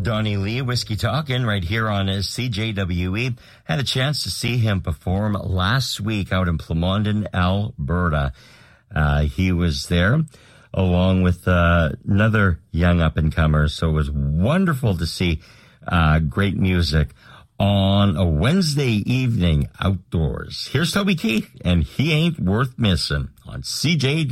Donnie Lee, Whiskey Talkin', right here on CJWE. Had a chance to see him perform last week out in Plamondon, Alberta. He was there along with another young up-and-comer, so it was wonderful to see great music on a Wednesday evening outdoors. Here's Toby Keith, and He Ain't Worth Missing on CJWE.